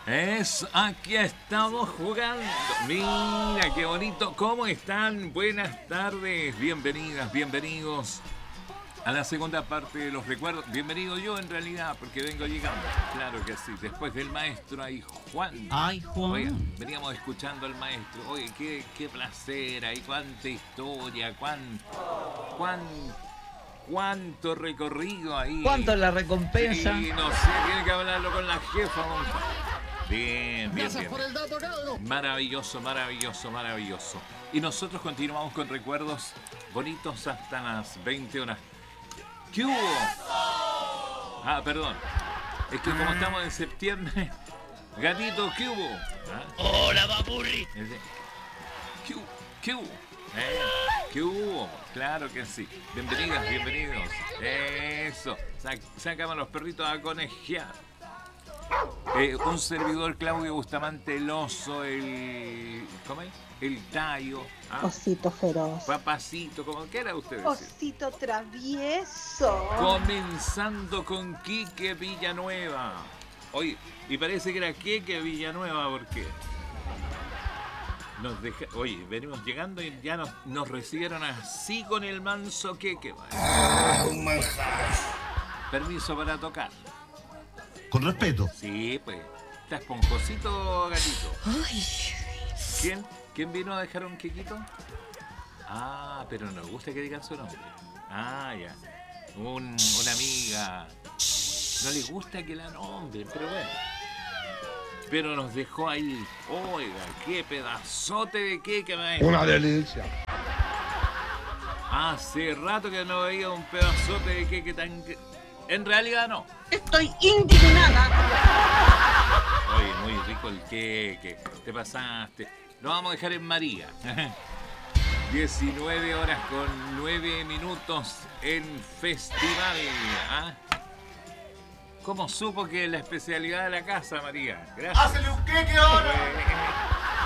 Aquí estamos jugando. Mira, qué bonito. ¿Cómo están? Buenas tardes. Bienvenidas, bienvenidos a la segunda parte de los recuerdos. Bienvenido yo en realidad, porque vengo llegando. Claro que sí. Después del maestro hay Juan. Ay, Juan. Oiga, veníamos escuchando al maestro. Oye, qué placer. Hay cuánta historia, cuánto recorrido ahí. ¿Cuánto es la recompensa? Sí, no sé, tiene que hablarlo con la jefa, don Juan. Bien. Gracias por el dato, cabrón. Maravilloso. Y nosotros continuamos con recuerdos bonitos hasta las 20 horas. ¿Qué hubo? Ah, perdón. Es que como estamos en septiembre, gatito, ¿qué hubo? ¿Ah? ¡Hola, papurri! ¿Qué hubo? ¿Qué hubo? Claro que sí. Bienvenidos. Eso. Sácame a los perritos a conejear. Un servidor, Claudio Bustamante, el oso, ¿cómo es? El tallo. ¿Ah? Osito feroz. Papacito, ¿cómo quiera usted decir? Osito travieso. Comenzando con Quique Villanueva. Oye, y parece que era Quique Villanueva, ¿por qué? Oye, venimos llegando y ya nos recibieron así con el manso Quique. Un manjar. Permiso para tocar. Con respeto. Sí, pues. Está esponjosito, gatito. Ay. ¿Quién vino a dejar un quequito? Ah, pero nos gusta que digan su nombre. Ah, ya. Una amiga. No le gusta que la nombren, pero bueno. Pero nos dejó ahí. Oiga, qué pedazote de queque, maestro. Una delicia. Hace rato que no veía un pedazote de queque tan... En realidad no. Estoy indignada. Oye, muy rico el queque. Te pasaste. Lo vamos a dejar en María. 19 horas con 9 minutos en festival. ¿Ah? ¿Cómo supo que es la especialidad de la casa, María? Gracias. ¡Hácele un queque ahora!